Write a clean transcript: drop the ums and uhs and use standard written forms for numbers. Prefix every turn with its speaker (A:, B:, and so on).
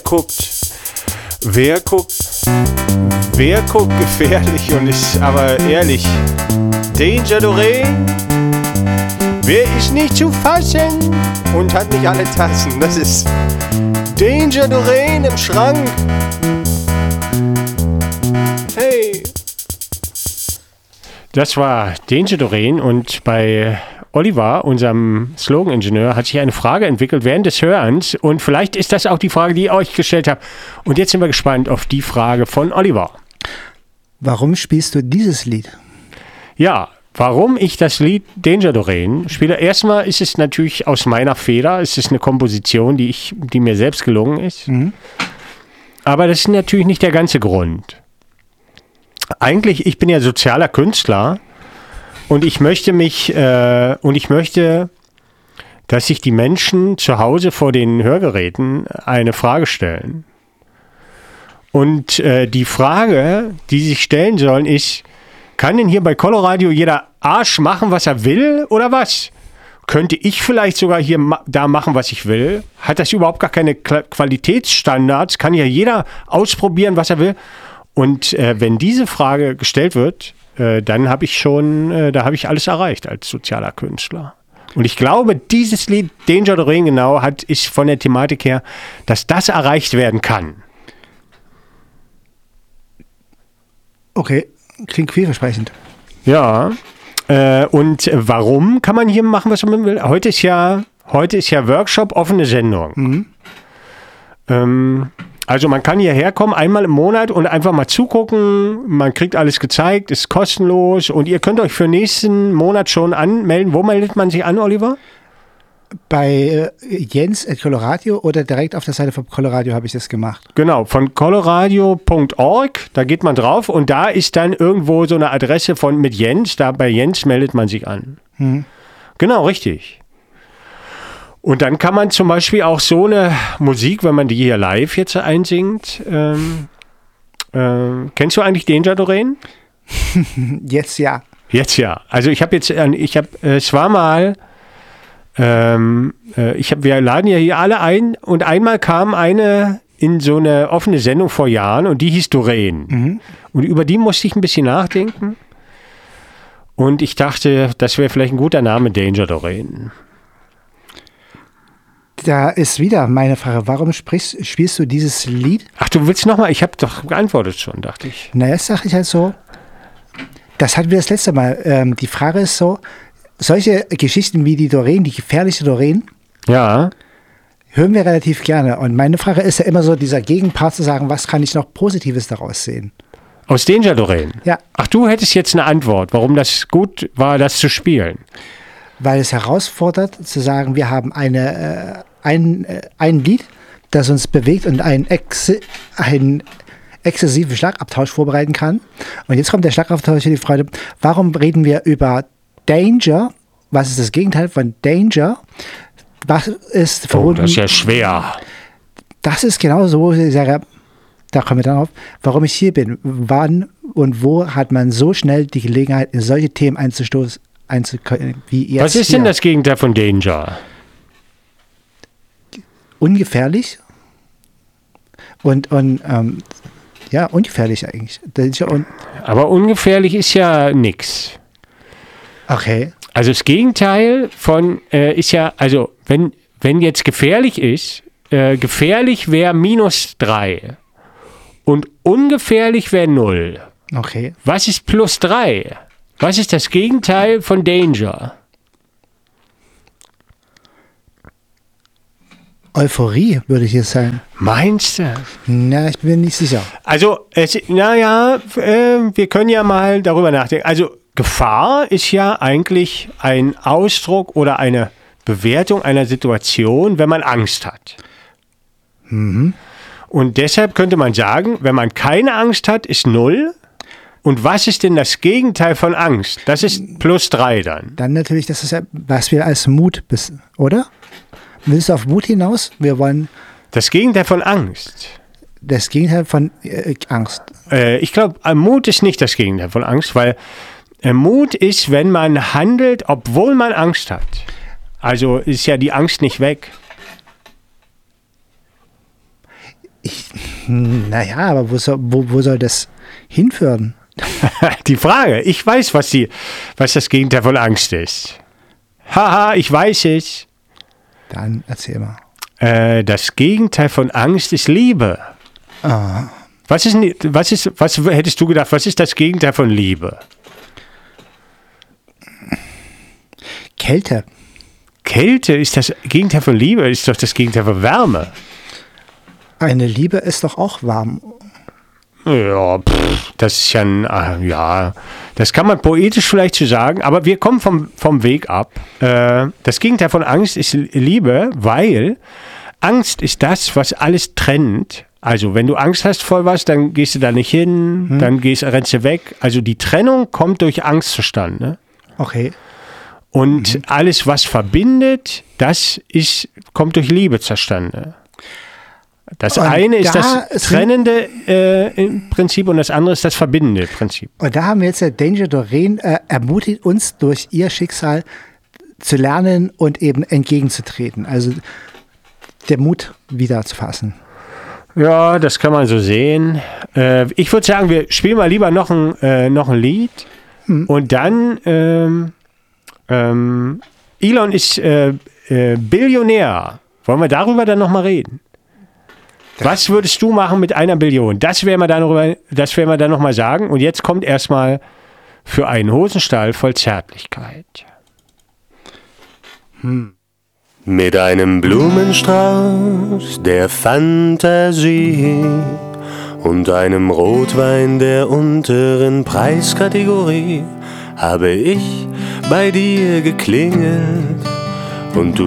A: wer guckt gefährlich und ist aber ehrlich? Danger Doreen? Wer ist nicht zu fassen und hat nicht alle Tassen? Das ist Danger Doreen im Schrank. Hey. Das war Danger Doreen und bei Oliver, unserem Slogan-Ingenieur, hat sich eine Frage entwickelt während des Hörens und vielleicht ist das auch die Frage, die ich euch gestellt habe. Und jetzt sind wir gespannt auf die Frage von Oliver.
B: Warum spielst du dieses Lied?
A: Ja, warum ich das Lied Danger Doreen spiele? Erstmal ist es natürlich aus meiner Feder. Es ist eine Komposition, die mir selbst gelungen ist. Mhm. Aber das ist natürlich nicht der ganze Grund. Eigentlich, ich bin ja sozialer Künstler. Und ich möchte dass sich die Menschen zu Hause vor den Hörgeräten eine Frage stellen. Und die Frage, die sie sich stellen sollen, ist, kann denn hier bei Coloradio jeder Arsch machen, was er will, oder was? Könnte ich vielleicht sogar hier da machen, was ich will? Hat das überhaupt gar keine Qualitätsstandards? Kann ja jeder ausprobieren, was er will? Und wenn diese Frage gestellt wird, dann habe ich alles erreicht als sozialer Künstler. Und ich glaube, dieses Lied Danger Doreen genau ist von der Thematik her, dass das erreicht werden kann.
B: Okay, klingt vielversprechend.
A: Ja, und warum kann man hier machen, was man will? Heute ist ja Workshop, offene Sendung. Mhm. Also man kann hierher kommen, einmal im Monat und einfach mal zugucken. Man kriegt alles gezeigt, ist kostenlos und ihr könnt euch für nächsten Monat schon anmelden. Wo meldet man sich an, Oliver?
B: Bei Jens at Coloradio oder direkt auf der Seite von Coloradio habe ich das gemacht.
A: Genau, von coloradio.org, da geht man drauf und da ist dann irgendwo so eine Adresse mit Jens. Da bei Jens meldet man sich an. Mhm. Genau, richtig. Und dann kann man zum Beispiel auch so eine Musik, wenn man die hier live jetzt einsingt, kennst du eigentlich Danger Doreen?
B: Jetzt ja.
A: Jetzt ja. Also wir laden ja hier alle ein und einmal kam eine in so eine offene Sendung vor Jahren und die hieß Doreen. Mhm. Und über die musste ich ein bisschen nachdenken und ich dachte, das wäre vielleicht ein guter Name, Danger Doreen.
B: Da ist wieder meine Frage, warum spielst du dieses Lied?
A: Ach, du willst nochmal? Ich habe doch geantwortet schon, dachte ich.
B: Naja, das sage ich halt so. Das hatten wir das letzte Mal. Die Frage ist so, solche Geschichten wie die Doreen, die gefährliche Doreen,
A: ja,
B: hören wir relativ gerne. Und meine Frage ist ja immer so, dieser Gegenpart zu sagen, was kann ich noch Positives daraus sehen?
A: Aus Danger Doreen?
B: Ja.
A: Ach, du hättest jetzt eine Antwort, warum das gut war, das zu spielen.
B: Weil es herausfordert, zu sagen, wir haben ein Lied, das uns bewegt und einen exzessiven Schlagabtausch vorbereiten kann. Und jetzt kommt der Schlagabtausch für die Freude. Warum reden wir über Danger? Was ist das Gegenteil von Danger? Was ist verbunden?
A: Das ist ja schwer.
B: Das ist genau so, wo ich sage, da kommen wir dann auf, warum ich hier bin. Wann und wo hat man so schnell die Gelegenheit, in solche Themen einzustoßen, wie jetzt.
A: Was ist denn das Gegenteil von Danger?
B: Ungefährlich und ungefährlich eigentlich.
A: Aber ungefährlich ist ja nix.
B: Okay.
A: Also das Gegenteil von ist ja, also wenn jetzt gefährlich ist, gefährlich wäre -3 und ungefährlich wäre 0.
B: Okay.
A: Was ist +3? Was ist das Gegenteil von Danger?
B: Euphorie, würde ich jetzt sagen.
A: Meinst du?
B: Na, ich bin mir nicht sicher.
A: Also, wir können ja mal darüber nachdenken. Also, Gefahr ist ja eigentlich ein Ausdruck oder eine Bewertung einer Situation, wenn man Angst hat. Mhm. Und deshalb könnte man sagen, wenn man keine Angst hat, ist 0. Und was ist denn das Gegenteil von Angst? Das ist +3 dann.
B: Dann natürlich, das ist ja, was wir als Mut, oder? Willst du auf Mut hinaus? Wir wollen...
A: Das Gegenteil von Angst.
B: Das Gegenteil von Angst.
A: Ich glaube, Mut ist nicht das Gegenteil von Angst, weil Mut ist, wenn man handelt, obwohl man Angst hat. Also ist ja die Angst nicht weg.
B: Naja, aber wo soll das hinführen?
A: Die Frage, ich weiß, was das Gegenteil von Angst ist. Haha, ich weiß es.
B: Dann erzähl mal.
A: Das Gegenteil von Angst ist Liebe.
B: Ah.
A: Was hättest du gedacht, was ist das Gegenteil von Liebe?
B: Kälte.
A: Kälte ist das Gegenteil von Liebe, ist doch das Gegenteil von Wärme.
B: Eine Liebe ist doch auch warm.
A: Ja, das ist ja das kann man poetisch vielleicht so sagen, aber wir kommen vom Weg ab. Das Gegenteil von Angst ist Liebe, weil Angst ist das, was alles trennt. Also wenn du Angst hast vor was, dann gehst du da nicht hin, dann rennst du weg. Also die Trennung kommt durch Angst zustande. Ne?
B: Okay.
A: Und alles, was verbindet, kommt durch Liebe zustande. Das eine ist das trennende Prinzip und das andere ist das verbindende Prinzip.
B: Und da haben wir jetzt der Danger Doreen ermutigt uns durch ihr Schicksal zu lernen und eben entgegenzutreten. Also der Mut wieder zu fassen.
A: Ja, das kann man so sehen. Ich würde sagen, wir spielen mal lieber noch ein Lied. Und dann Elon ist Billionär. Wollen wir darüber dann nochmal reden? Was würdest du machen mit 1 Billion? Das werden wir dann nochmal sagen. Und jetzt kommt erstmal für einen Hosenstall voll Zärtlichkeit.
C: Mit einem Blumenstrauß der Fantasie und einem Rotwein der unteren Preiskategorie habe ich bei dir geklingelt und du